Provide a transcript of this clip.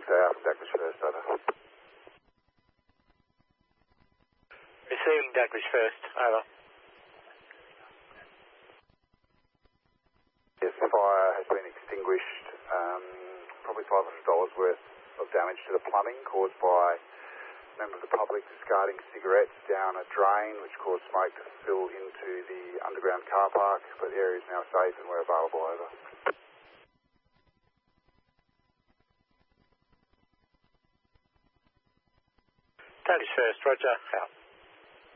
South, Douglas First, over. Receiving Douglas First, over. Yes, the fire has been extinguished, probably $500 worth of damage to the plumbing caused by a member of the public discarding cigarettes down a drain, which caused smoke to spill into the underground car park, but the area is now safe and we're available, over. Douglas First, roger, out.